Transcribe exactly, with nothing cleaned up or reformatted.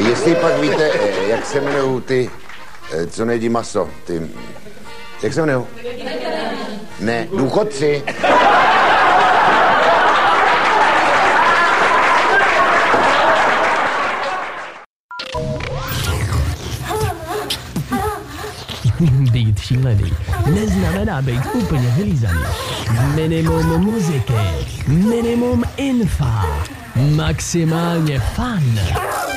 Jestli pak víte, jak se jmenují ty, co nejedí maso, ty, jak se jmenují? Ne, důchodci. Být šílený neznamená být úplně vylízaný. Minimum muziky, minimum infa, maximálně fun.